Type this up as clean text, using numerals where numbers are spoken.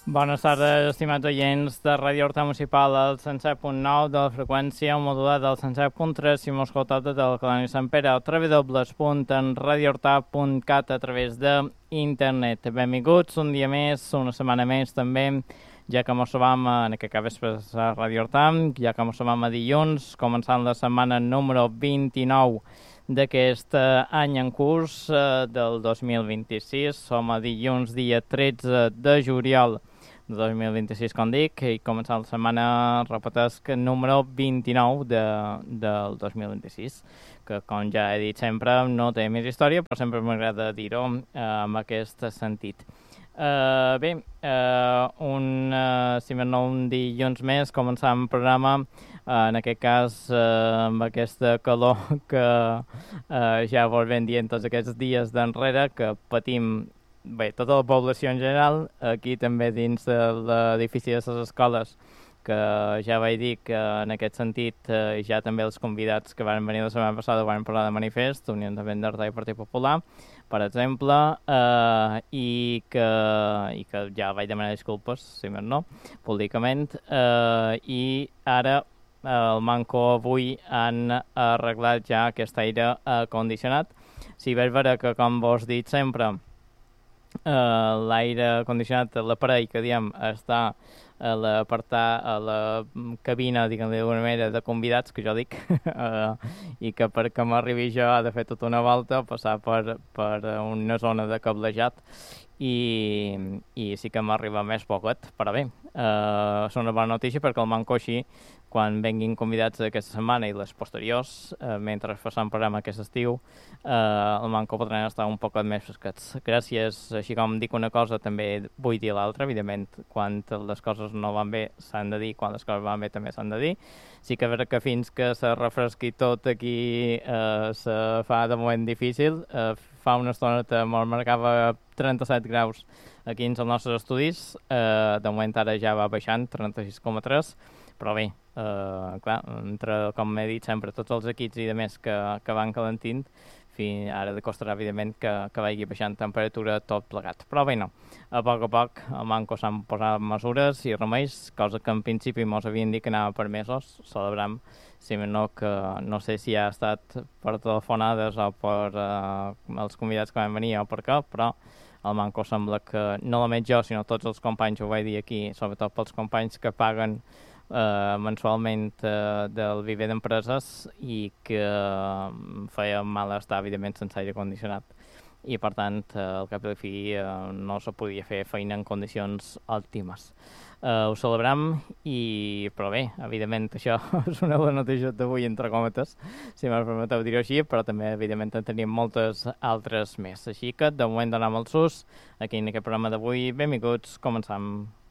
Bones tardes, estimats oients de Ràdio Horta Municipal al 107.9 de la freqüència modulada del 107.3 si m'ho escoltau des del Coloni Sant Pere o www.radiohorta.cat a través d'internet. Benvinguts un dia més, una setmana més també, ja que mos trobam en aquest cap vespre a Ràdio Horta, ja que mos trobam a dilluns, començant la setmana número 29 d'aquest any en curs del 2026. Som a dilluns, dia 13 de juliol de 2026, com dic, i començant la setmana, repetesc, número 29 del 2026, que, com ja he dit sempre, no té més història, però sempre m'agrada dir-ho en aquest sentit. Si més no, un dilluns més, començant el programa, en aquest cas, amb aquesta calor que ja vos ben dient tots aquests dies d'enrere, que patim, bé, tota la població en general, aquí també dins de l'edifici de les escoles, que ja vaig dir que en aquest sentit ja també els convidats que van venir la setmana passada van parlar de manifest, Unió Independentista i Partit Popular, per exemple, i que ja vaig demanar disculpes, si més no, públicament, i ara el Manco avui han arreglat ja aquest aire condicionat. Si veus veure que, com vos dit sempre, l'aire condicionat, l'aparell que diem, està a la cabina, diguem-ne d'alguna manera, de convidats, que jo dic, i que perquè m'arribi jo ha de fer tota una volta, passar per una zona de cablejat, i sí que m'arriba més poquet, però bé, és una bona notícia perquè el Manco així, quan venguin convidats aquesta setmana i les posteriors, mentre passam programa aquest estiu, el Manco podran estar un poc més fresquets. Gràcies, així com dic una cosa, també vull dir l'altra, evidentment, quan les coses no van bé s'han de dir, quan les coses van bé també s'han de dir. Sí que és vera que fins que se refresqui tot aquí se fa de moment difícil. Fa una estona me'l marcava 37 graus aquí en els nostres estudis, de moment ara ja va baixant, 36,3, però bé, clar, entre, com m'he dit sempre, tots els equips i de més que van calentint, ara costarà, evidentment, que vagi baixant temperatura tot plegat. Però bé, no. A poc, al Manco s'han posat mesures i remeis, cosa que en principi mos havien dit que anava per mesos. Celebram, si més no, que no sé si ha estat per telefonades o per els convidats que van venir o per què, però el Manco sembla que, no només jo, sinó tots els companys, ho vaig dir aquí, sobretot pels companys que paguen mensualment del viver d'empreses i que feia mal estar, evidentment, sense aire condicionat. I, per tant, al cap i a la fi no se podia fer feina en condicions òptimes. Ho celebrem, però bé, evidentment, això és una de les notícies d'avui, entre cometes, si me permeteu dir-ho així, però també, evidentment, en tenim moltes altres més. Així que, de moment, donem el sus aquí en aquest programa d'avui. Benvinguts, començam.